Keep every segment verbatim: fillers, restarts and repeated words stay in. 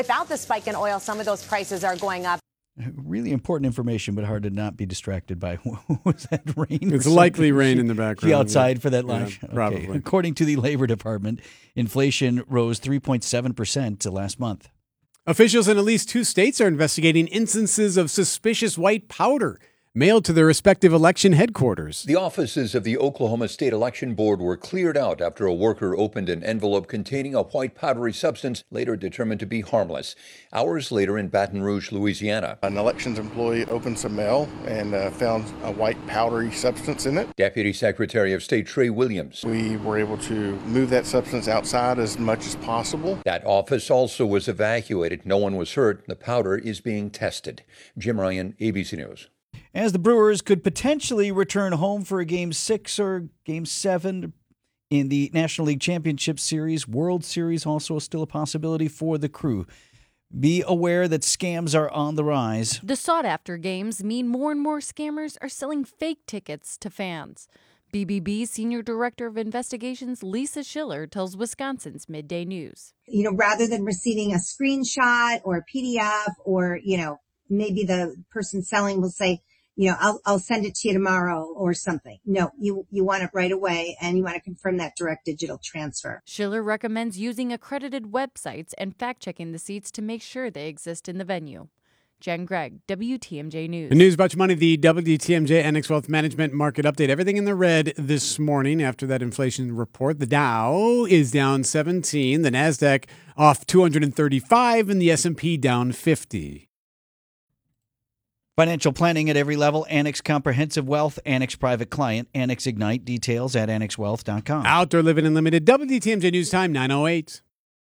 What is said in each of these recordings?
Without the spike in oil, some of those prices are going up. Really important information, but hard to not be distracted by. Was that rain? It's likely rain in the background. She outside yeah. for that lunch? Yeah, probably. Okay. According to the Labor Department, inflation rose three point seven percent last month. Officials in at least two states are investigating instances of suspicious white powder mailed to their respective election headquarters. The offices of the Oklahoma State Election Board were cleared out after a worker opened an envelope containing a white powdery substance later determined to be harmless. Hours later in Baton Rouge, Louisiana, an elections employee opened some mail and uh, found a white powdery substance in it. Deputy Secretary of State Trey Williams. We were able to move that substance outside as much as possible. That office also was evacuated. No one was hurt. The powder is being tested. Jim Ryan, A B C News. As the Brewers could potentially return home for a Game six or Game seven in the National League Championship Series, World Series also still a possibility for the Crew. Be aware that scams are on the rise. The sought-after games mean more and more scammers are selling fake tickets to fans. B B B Senior Director of Investigations Lisa Schiller tells Wisconsin's Midday News. You know, rather than receiving a screenshot or a P D F or, you know, maybe the person selling will say, you know, I'll, I'll send it to you tomorrow or something. No, you, you want it right away and you want to confirm that direct digital transfer. Schiller recommends using accredited websites and fact-checking the seats to make sure they exist in the venue. Jen Gregg, W T M J News. The news about your money, the W T M J Annex Wealth Management Market Update. Everything in the red this morning after that inflation report. The Dow is down seventeen, the NASDAQ off two hundred thirty-five, and the S and P down fifty. Financial planning at every level. Annex Comprehensive Wealth, Annex Private Client, Annex Ignite. Details at annex wealth dot com. Outdoor Living Unlimited, W T M J News Time, nine oh eight.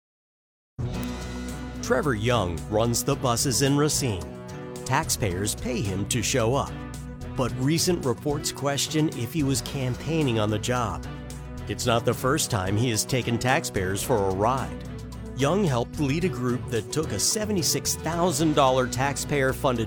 Trevor Young runs the buses in Racine. Taxpayers pay him to show up. But recent reports question if he was campaigning on the job. It's not the first time he has taken taxpayers for a ride. Young helped lead a group that took a seventy-six thousand dollars taxpayer-funded